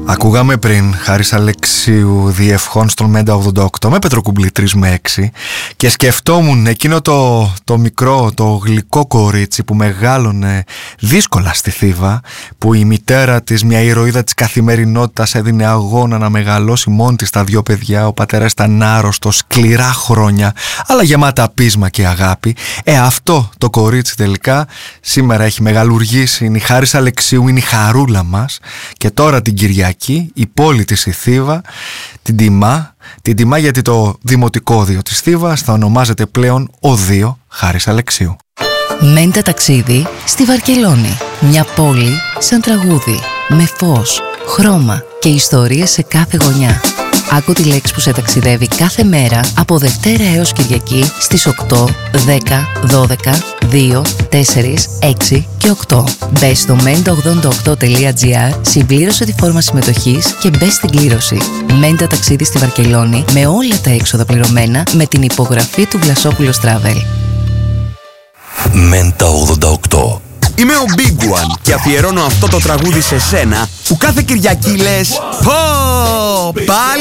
Ακούγαμε πριν Χάρης Αλεξίου διευχών στον Μέντα 88 με Πετροκουμπλή 3 με 6 και σκεφτόμουν εκείνο το μικρό, το γλυκό κορίτσι που μεγάλωνε δύσκολα στη Θήβα, που η μητέρα της, μια ηρωίδα της καθημερινότητας, έδινε αγώνα να μεγαλώσει μόνη της τα 2 παιδιά. Ο πατέρας ήταν άρρωστος, σκληρά χρόνια, αλλά γεμάτα πείσμα και αγάπη. Αυτό το κορίτσι τελικά σήμερα έχει μεγαλουργήσει, είναι η Χάρης Αλεξίου, είναι η χαρούλα μας. Και τώρα την Κυριακή η πόλη της η Θήβα την τιμά γιατί το δημοτικό οδείο της Θήβας θα ονομάζεται πλέον Οδείο Χάρης Αλεξίου. Μέντα ταξίδι στη Βαρκελόνη. Μια πόλη σαν τραγούδι, με φως, χρώμα και ιστορίες σε κάθε γωνιά. Άκου τη λέξη που σε ταξιδεύει κάθε μέρα από Δευτέρα έως Κυριακή στις 8, 10, 12, 2, 4, 6 και 8. Μπες στο menta88.gr, συμπλήρωσε τη φόρμα συμμετοχής και μπες στην κλήρωση. Μέντα ταξίδι στη Βαρκελόνη με όλα τα έξοδα πληρωμένα με την υπογραφή του Βλασόπουλος Travel. Μέντα 88. Είμαι ο Big One και αφιερώνω αυτό το τραγούδι σε σένα που κάθε Κυριακή λες «Πω, πάλι